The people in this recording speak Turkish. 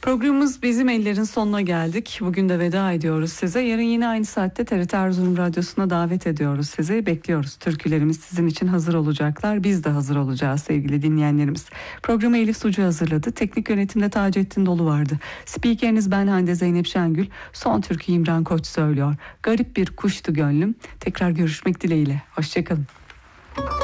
Programımız Bizim Ellerin sonuna geldik. Bugün de veda ediyoruz size. Yarın yine aynı saatte TRT Erzurum Radyosu'na davet ediyoruz sizi. Bekliyoruz. Türkülerimiz sizin için hazır olacaklar. Biz de hazır olacağız sevgili dinleyenlerimiz. Programı Elif Sucu hazırladı. Teknik yönetimde Taceddin Dolu vardı. Spikeriniz ben Hande Zeynep Şengül. Son türkü İmran Koç söylüyor. Garip bir kuştu gönlüm. Tekrar görüşmek dileğiyle. Hoşçakalın.